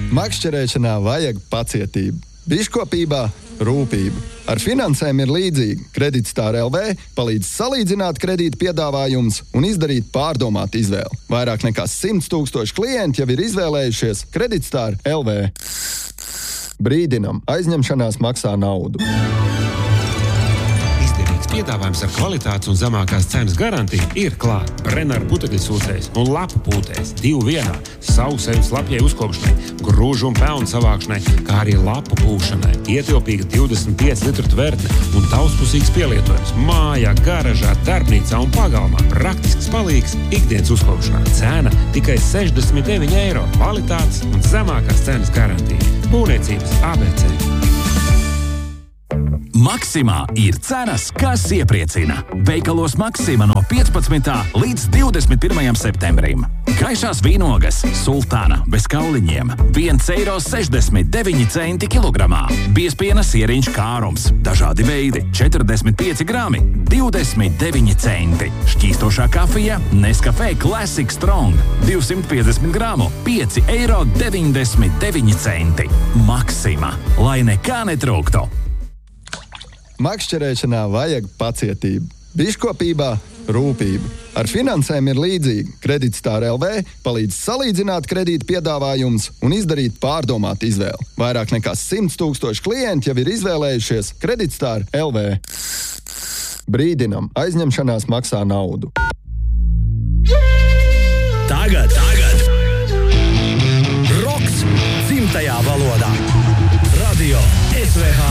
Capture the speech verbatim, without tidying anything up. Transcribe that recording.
Makšķerēšanā vajag pacietību, biškopībā rūpību. Ar finansēm ir līdzīgi. Kreditstar L V palīdz salīdzināt kredīta piedāvājumus un izdarīt pārdomātu izvēli. Vairāk nekā simts tūkstoši klienti jau ir izvēlējušies Kreditstar L V. Brīdinam, aizņemšanās maksā naudu. Piedāvājums ar kvalitātes un zemākās cenas garantiju ir klāt. Brenner putekļu sūcējs un lapu pūtējs divu vienā, savu sevi slapjai uzkopšanai, grūžu un pelnu savākšanai, kā arī lapu pūšanai. Ietilpīga divdesmit pieci litru tvertne un daudzpusīgs pielietojums mājā, garažā, darbnīcā un pagalmā. Praktisks palīgs ikdienas uzkopšanā. Cena tikai sešdesmit deviņi eiro. Kvalitātes un zemākās cenas garantija. Būvniecības A B C. Maksimā ir cenas, kas iepriecina. Veikalos Maksima no piecpadsmitā līdz divdesmit pirmajam septembrim. Gaišās vīnogas Sultāna bez kauliņiem viens eiro sešdesmit deviņi centi kilogramā. Biezpiena sieriņš Kārums. Dažādi veidi četrdesmit pieci grami divdesmit deviņi centi. Šķīstošā kafija Nescafé Classic Strong divsimt piecdesmit gramu pieci eiro deviņdesmit deviņi centi. Maksima, lai nekā netrūktu. Makšķerēšanā vajag pacietību, biškopībā rūpību. Ar finansēm ir līdzīgi. Kreditstar L V palīdz salīdzināt kredīta piedāvājumus un izdarīt pārdomātu izvēli. Vairāk nekā simts tūkstoši klienti jau ir izvēlējušies Kreditstar L V. Brīdinam, aizņemšanās maksā naudu. Tagad, tagad! Roks dzimtajā valodā. Radio S V H.